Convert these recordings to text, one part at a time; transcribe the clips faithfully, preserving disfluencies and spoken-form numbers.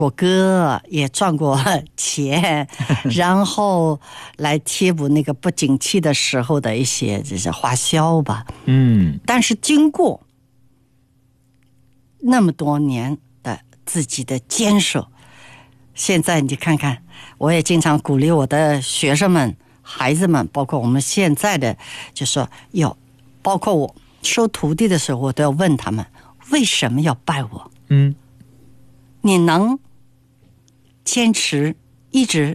我哥也赚过钱，然后来贴补那个不景气的时候的一些这些花销吧。 嗯， 但是经过那么多年的自己的坚守，现在你看看，我也经常鼓励我的学生们、孩子们，包括我们现在的，就说有，包括我收徒弟的时候，我都要问他们为什么要拜我。 嗯， 你能坚持一直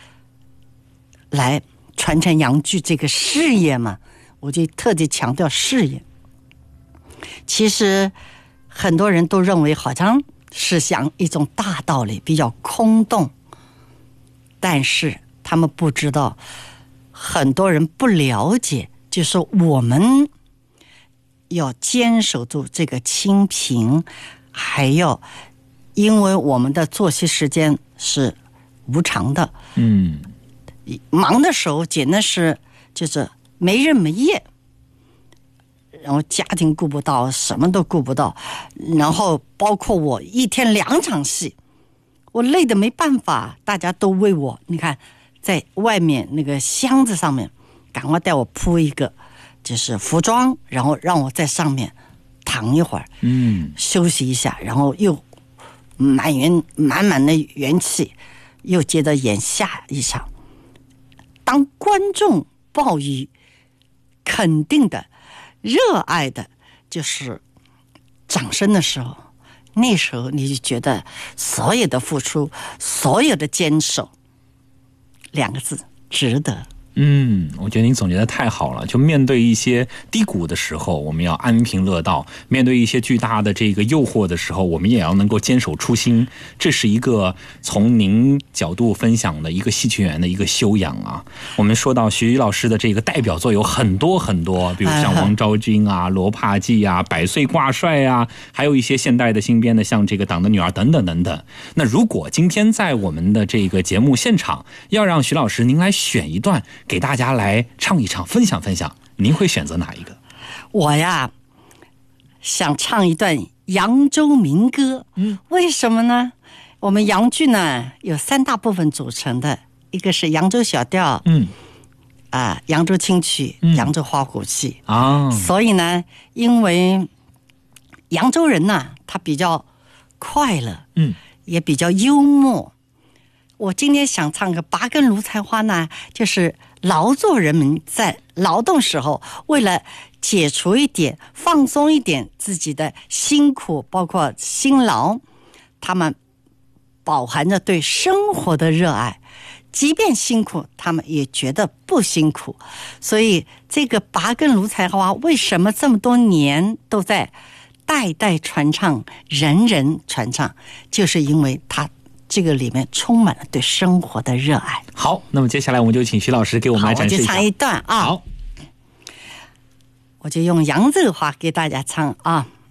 来传承洋剧这个事业吗？我就特地强调事业。其实很多人都认为好像是讲一种大道理，比较空洞，但是他们不知道，很多人不了解，就是我们要坚守住这个清贫，还要因为我们的作息时间是无常的， 嗯， 忙的时候简直是就是没日没夜，然后家庭顾不到，什么都顾不到，然后包括我一天两场戏，我累得没办法，大家都为我，你看在外面那个箱子上面赶快带我铺一个就是服装，然后让我在上面躺一会儿， 嗯， 休息一下，然后又满元满满的元气，又接着演下一场。当观众报以肯定的、热爱的，就是掌声的时候，那时候你就觉得所有的付出、所有的坚守，两个字，值得。 嗯，我觉得您总结的太好了。就面对一些低谷的时候，我们要安贫乐道；面对一些巨大的这个诱惑的时候，我们也要能够坚守初心。这是一个从您角度分享的一个戏曲演员的一个修养啊。我们说到徐老师的这个代表作有很多很多，比如像王昭君啊、罗帕记啊、百岁挂帅啊，还有一些现代的新编的，像这个党的女儿等等等等。那如果今天在我们的这个节目现场，要让徐老师您来选一段给大家来唱一唱，分享分享，您会选择哪一个？ 我呀，想唱一段扬州民歌。嗯，为什么呢？我们扬剧呢有三大部分组成的，一个是扬州小调， 嗯， 啊、呃，扬州清曲， 嗯、 扬州花鼓戏啊。 所以呢，因为扬州人呢，他比较快乐， 嗯， 也比较幽默。我今天想唱个拔根芦菜花呢，就是劳作人民在劳动时候，为了解除一点、放松一点自己的辛苦，包括辛劳，他们饱含着对生活的热爱，即便辛苦，他们也觉得不辛苦。所以这个拔根芦菜花为什么这么多年都在代代传唱、人人传唱，就是因为它这个里面充满了对生活的热爱。 好，那么接下来我们就请徐老师给我们来展示一下。 好，我就唱一段啊。 好， 我就用扬州话给大家唱啊。